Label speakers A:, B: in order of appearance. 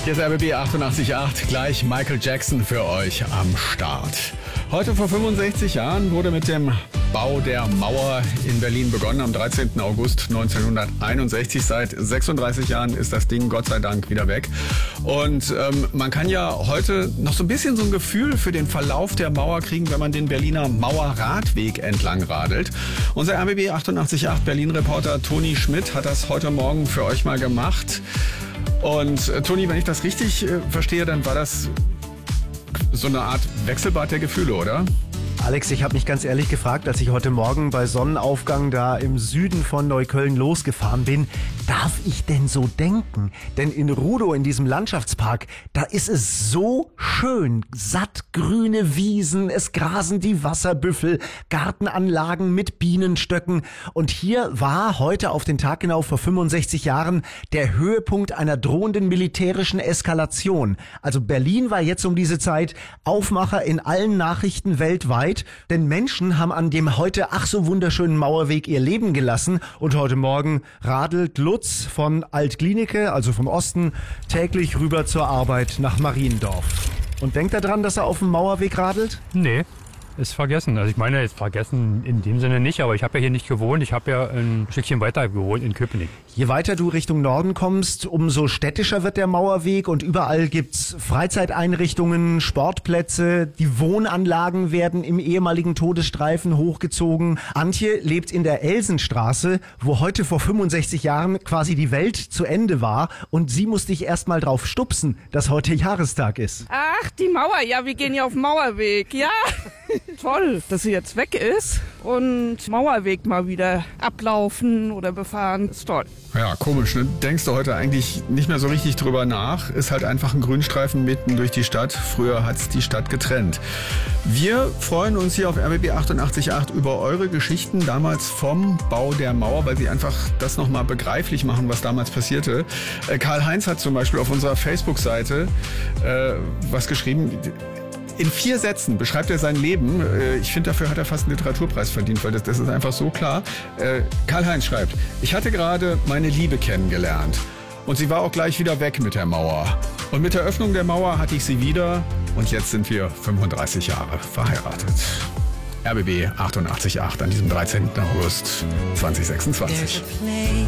A: Hier ist RBB 88.8, gleich Michael Jackson für euch am Start. Heute vor 65 Jahren wurde mit dem Bau der Mauer in Berlin begonnen, am 13. August 1961. Seit 36 Jahren ist das Ding Gott sei Dank wieder weg. Und man kann ja heute noch so ein bisschen so ein Gefühl für den Verlauf der Mauer kriegen, wenn man den Berliner Mauerradweg entlang radelt. Unser RBB 88.8 Berlin-Reporter Toni Schmidt hat das heute Morgen für euch mal gemacht. Und Toni, wenn ich das richtig verstehe, dann war das so eine Art Wechselbad der Gefühle, oder?
B: Alex, ich habe mich ganz ehrlich gefragt, als ich heute Morgen bei Sonnenaufgang da im Süden von Neukölln losgefahren bin, darf ich denn so denken? Denn in Rudow, in diesem Landschaftspark, da ist es so schön. Sattgrüne Wiesen, es grasen die Wasserbüffel, Gartenanlagen mit Bienenstöcken. Und hier war heute auf den Tag genau vor 65 Jahren der Höhepunkt einer drohenden militärischen Eskalation. Also Berlin war jetzt um diese Zeit Aufmacher in allen Nachrichten weltweit. Denn Menschen haben an dem heute ach so wunderschönen Mauerweg ihr Leben gelassen und heute Morgen radelt Lutz von Alt-Glienicke, also vom Osten, täglich rüber zur Arbeit nach Mariendorf. Und denkt er dran, dass er auf dem Mauerweg radelt?
C: Nee, ist vergessen. Also ich meine, ist vergessen in dem Sinne nicht, aber ich habe ja hier nicht gewohnt. Ich habe ja ein Stückchen weiter gewohnt in Köpenick.
B: Je weiter du Richtung Norden kommst, umso städtischer wird der Mauerweg und überall gibt's Freizeiteinrichtungen, Sportplätze, die Wohnanlagen werden im ehemaligen Todesstreifen hochgezogen. Antje lebt in der Elsenstraße, wo heute vor 65 Jahren quasi die Welt zu Ende war und sie muss dich erst mal drauf stupsen, dass heute Jahrestag ist.
D: Ach, die Mauer, ja, wir gehen ja auf den Mauerweg, ja. Toll, dass sie jetzt weg ist und Mauerweg mal wieder ablaufen oder befahren, ist toll.
A: Ja, komisch, ne? Denkst du heute eigentlich nicht mehr so richtig drüber nach? Ist halt einfach ein Grünstreifen mitten durch die Stadt. Früher hat's die Stadt getrennt. Wir freuen uns hier auf RBB 88.8 über eure Geschichten damals vom Bau der Mauer, weil sie einfach das nochmal begreiflich machen, was damals passierte. Karl-Heinz hat zum Beispiel auf unserer Facebook-Seite was geschrieben. In 4 Sätzen beschreibt er sein Leben. Ich finde, dafür hat er fast einen Literaturpreis verdient, weil das ist einfach so klar. Karl-Heinz schreibt, ich hatte gerade meine Liebe kennengelernt und sie war auch gleich wieder weg mit der Mauer. Und mit der Öffnung der Mauer hatte ich sie wieder und jetzt sind wir 35 Jahre verheiratet. RBB 88.8 an diesem 13. August 2026.